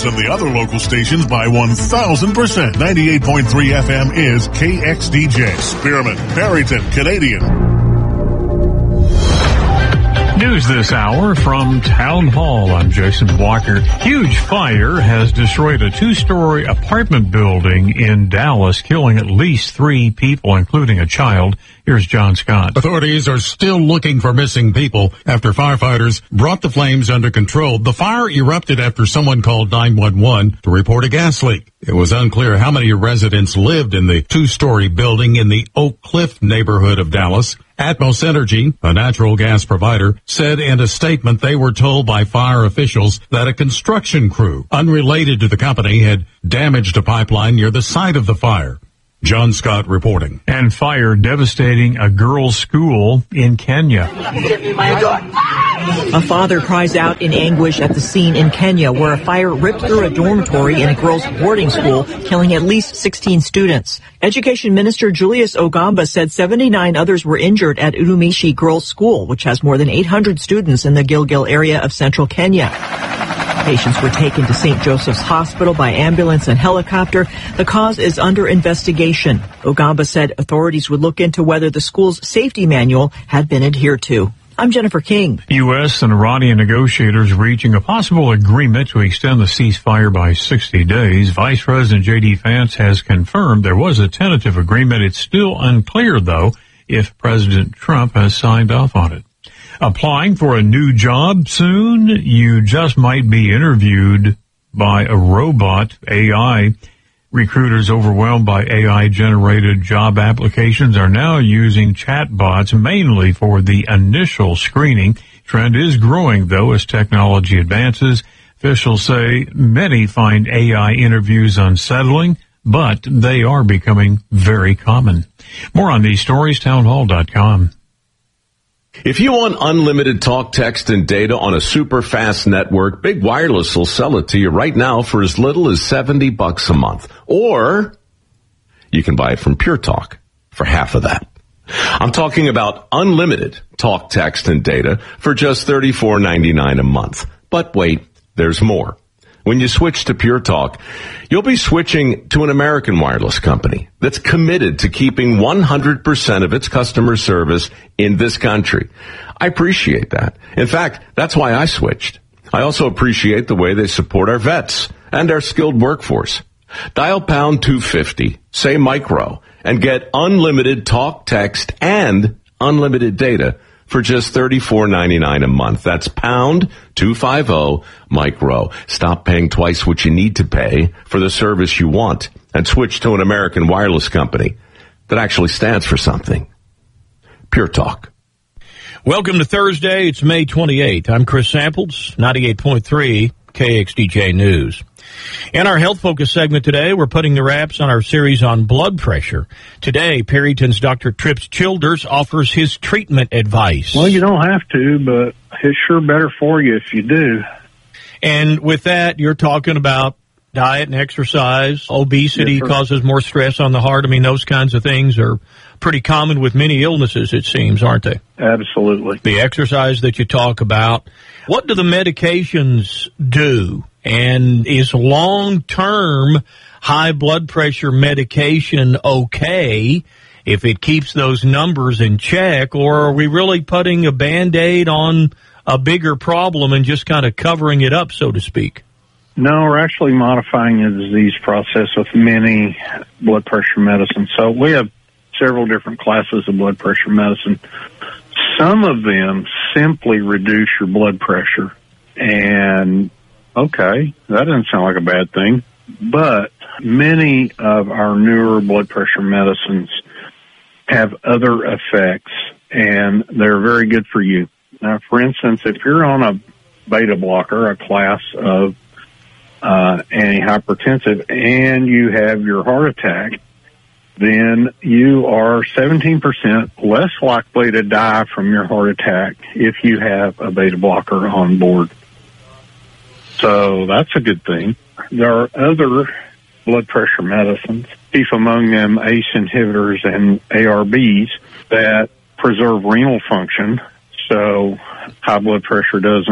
and the other local stations by 1,000%. 98.3 FM is KXDJ. Spearman, Barrington, Canadian. News this hour from Town Hall. I'm Jason Walker. Huge fire has destroyed a 2-story apartment building in Dallas, killing at least 3 people, including a child. Here's John Scott. Authorities are still looking for missing people after firefighters brought the flames under control. The fire erupted after someone called 911 to report a gas leak. It was unclear how many residents lived in the 2-story building in the Oak Cliff neighborhood of Dallas. Atmos Energy, a natural gas provider, said in a statement they were told by fire officials that a construction crew unrelated to the company had damaged a pipeline near the site of the fire. John Scott reporting. And fire devastating a girls' school in Kenya. A father cries out in anguish at the scene in Kenya where a fire ripped through a dormitory in a girls' boarding school, killing at least 16 students. Education Minister Julius Ogamba said 79 others were injured at Utumishi Girls' School, which has more than 800 students in the Gilgil area of central Kenya. Patients were taken to St. Joseph's Hospital by ambulance and helicopter. The cause is under investigation. Ogamba said authorities would look into whether the school's safety manual had been adhered to. I'm Jennifer King. U.S. and Iranian negotiators reaching a possible agreement to extend the ceasefire by 60 days. Vice President J.D. Vance has confirmed there was a tentative agreement. It's still unclear, though, if President Trump has signed off on it. Applying for a new job soon? You just might be interviewed by a robot, AI. Recruiters overwhelmed by AI-generated job applications are now using chatbots mainly for the initial screening. Trend is growing, though, as technology advances. Officials say many find AI interviews unsettling, but they are becoming very common. More on these stories, townhall.com. If you want unlimited talk, text, and data on a super fast network, Big Wireless will sell it to you right now for as little as $70 a month. Or you can buy it from Pure Talk for half of that. I'm talking about unlimited talk, text, and data for just $34.99 a month. But wait, there's more. When you switch to Pure Talk, you'll be switching to an American wireless company that's committed to keeping 100% of its customer service in this country. I appreciate that. In fact, that's why I switched. I also appreciate the way they support our vets and our skilled workforce. Dial pound 250, say micro, and get unlimited talk, text, and unlimited data for just $34.99 a month. That's pound 250 micro. Stop paying twice what you need to pay for the service you want and switch to an American wireless company that actually stands for something. Pure Talk. Welcome to Thursday. It's May 28th. I'm Chris Samples, 98.3 KXDJ News. In our Health Focus segment today, we're putting the wraps on our series on blood pressure. Today, Perryton's Dr. Trips Childers offers his treatment advice. Well, you don't have to, but it's sure better for you if you do. And with that, you're talking about diet and exercise. Obesity causes more stress on the heart. I mean, those kinds of things are pretty common with many illnesses, it seems, aren't they? Absolutely. The exercise that you talk about. What do the medications do? And is long-term high blood pressure medication okay if it keeps those numbers in check? Or are we really putting a Band-Aid on a bigger problem and just kind of covering it up, so to speak? No, we're actually modifying the disease process with many blood pressure medicines. So we have several different classes of blood pressure medicine. Some of them simply reduce your blood pressure. And, okay, that doesn't sound like a bad thing. But many of our newer blood pressure medicines have other effects, and they're very good for you. Now, for instance, if you're on a beta blocker, a class of antihypertensive, and you have your heart attack, then you are 17% less likely to die from your heart attack if you have a beta blocker on board. So that's a good thing. There are other blood pressure medicines, chief among them ACE inhibitors and ARBs, that preserve renal function, so high blood pressure doesn't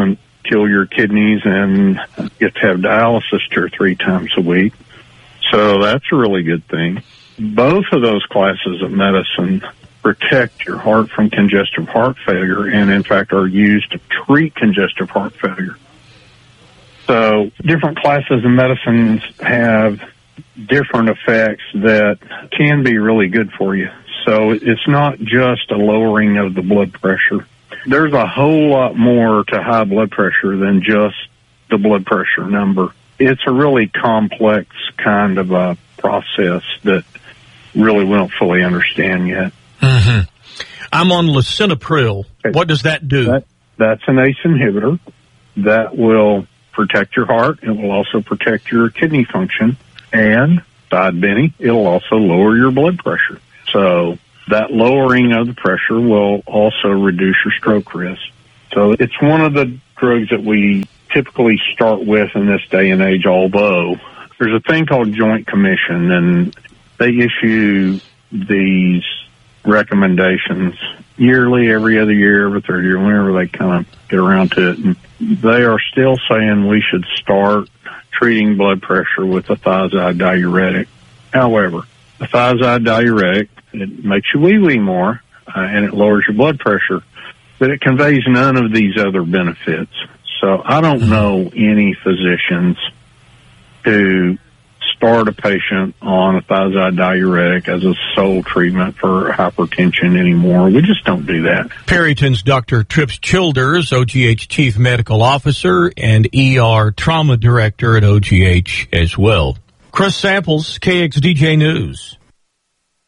kill your kidneys and get to have dialysis 2 or 3 times a week. So that's a really good thing. Both of those classes of medicine protect your heart from congestive heart failure and, in fact, are used to treat congestive heart failure. So different classes of medicines have different effects that can be really good for you. So it's not just a lowering of the blood pressure. There's a whole lot more to high blood pressure than just the blood pressure number. It's a really complex kind of a process that really we don't fully understand yet. Mm-hmm. I'm on lisinopril. Okay. What does that do? That's an ACE inhibitor that will protect your heart. It will also protect your kidney function. And, side Benny, it'll also lower your blood pressure. So that lowering of the pressure will also reduce your stroke risk. So it's one of the drugs that we typically start with in this day and age, although there's a thing called Joint Commission, and they issue these recommendations yearly, every other year, every third year, whenever they kind of get around to it. And they are still saying we should start treating blood pressure with a thiazide diuretic. However, a thiazide diuretic, it makes you wee-wee more, and it lowers your blood pressure, but it conveys none of these other benefits. So I don't know any physicians who start a patient on a thiazide diuretic as a sole treatment for hypertension anymore. We just don't do that. Perryton's Dr. Trips Childers, OGH Chief Medical Officer and ER Trauma Director at OGH as well. Chris Samples, KXDJ News.